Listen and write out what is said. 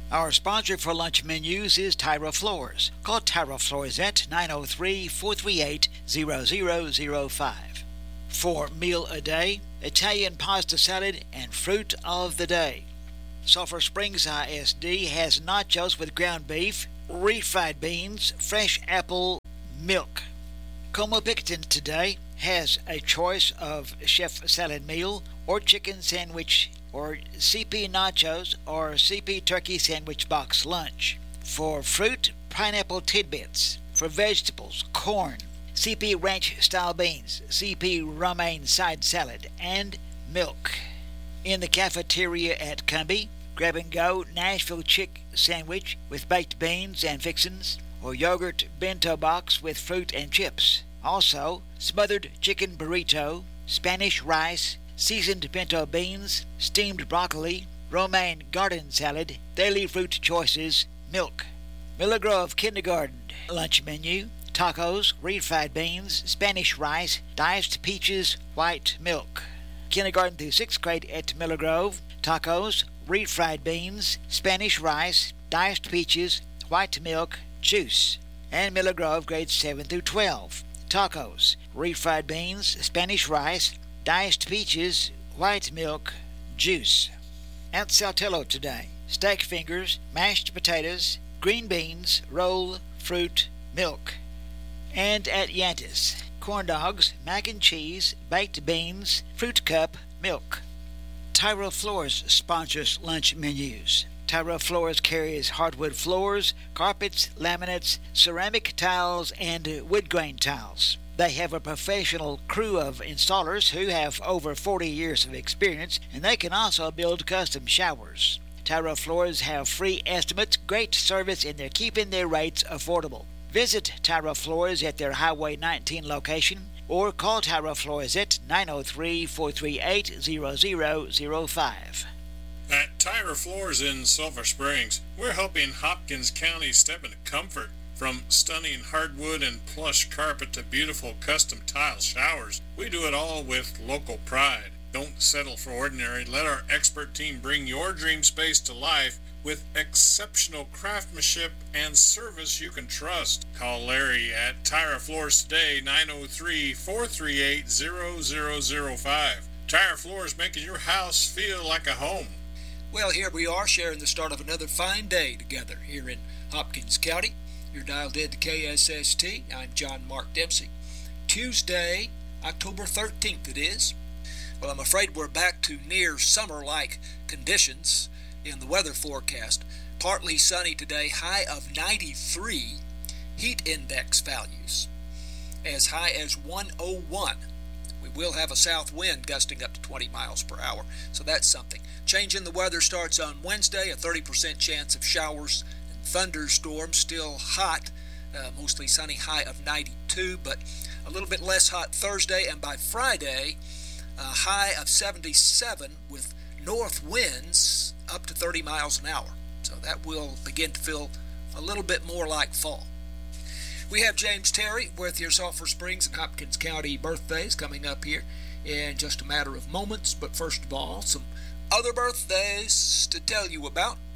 Our sponsor for lunch menus is Tyra Floors. Call Tyra Floors at 903-438-0005. For meal a day, Italian pasta salad and fruit of the day. Sulphur Springs ISD has nachos with ground beef, refried beans, fresh apple, milk. Como Picketon today has a choice of chef salad meal or chicken sandwich or CP nachos or CP turkey sandwich box lunch. For fruit, pineapple tidbits. For vegetables, corn, CP ranch style beans, CP romaine side salad, and milk. In the cafeteria at Cumbie, grab and go Nashville chick sandwich with baked beans and fixins, or yogurt bento box with fruit and chips. Also, smothered chicken burrito, Spanish rice, seasoned pinto beans, steamed broccoli, romaine garden salad, daily fruit choices, milk. Miller Grove Kindergarten lunch menu, tacos, refried beans, Spanish rice, diced peaches, white milk. Kindergarten through 6th grade at Miller Grove, tacos, refried beans, Spanish rice, diced peaches, white milk, juice. And Miller Grove grades 7 through 12, tacos, refried beans, Spanish rice, diced peaches, white milk, juice. At Saltillo today, steak fingers, mashed potatoes, green beans, roll, fruit, milk. And at Yantis, corn dogs, mac and cheese, baked beans, fruit cup, milk. Tyra Floors sponsors lunch menus. Tyra Floors carries hardwood floors, carpets, laminates, ceramic tiles, and wood grain tiles. They have a professional crew of installers who have over 40 years of experience, and they can also build custom showers. Tyra Floors have free estimates, great service, and they're keeping their rates affordable. Visit Tyra Floors at their Highway 19 location or call Tyra Floors at 903-438-0005. At Tyra Floors in Sulphur Springs, we're helping Hopkins County step into comfort. From stunning hardwood and plush carpet to beautiful custom tile showers, we do it all with local pride. Don't settle for ordinary. Let our expert team bring your dream space to life with exceptional craftsmanship and service you can trust. Call Larry at Tyra Floors today, 903-438-0005. Tyra Floors, making your house feel like a home. Well, here we are sharing the start of another fine day together here in Hopkins County. You're dialed in to KSST. I'm John Mark Dempsey. Tuesday, October 13th it is. Well, I'm afraid we're back to near summer-like conditions in the weather forecast. Partly sunny today, high of 93. Heat index values as high as 101. We will have a south wind gusting up to 20 miles per hour, so that's something. Change in the weather starts on Wednesday, a 30% chance of showers and thunderstorms. Still hot, mostly sunny, high of 92, but a little bit less hot Thursday, and by Friday, a high of 77 with north winds up to 30 miles an hour. So that will begin to feel a little bit more like fall. We have James Terry with your Sulphur Springs and Hopkins County birthdays coming up here in just a matter of moments. But first of all, some other birthdays to tell you about.